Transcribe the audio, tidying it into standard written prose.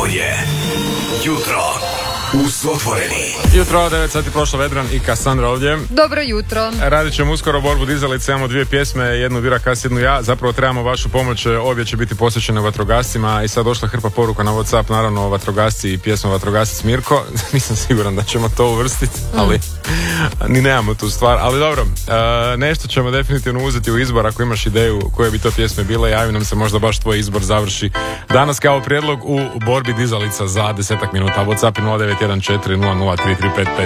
Ovo je Jutro uz Otvoreni. Jutro, 9 sati prošlo, Vedran i Kassandra ovdje. Dobro jutro. Radit ćemo uskoro borbu dizalice, imamo dvije pjesme, jednu bira Kas, jednu ja. Zapravo trebamo vašu pomoć, obje će biti posvećene vatrogascima i sad došla hrpa poruka na WhatsApp, naravno o vatrogasci i pjesma Vatrogasac Mirko. Nisam siguran da ćemo to uvrstiti, ali ni nemamo tu stvar. Ali dobro, nešto ćemo definitivno uzeti u izbor. Ako imaš ideju koje bi to pjesme bile, javi nam se, možda baš tvoj izbor završi danas kao prijedlog u borbi dizalica za 10 minuta. WhatsApp je 0914 00 3355.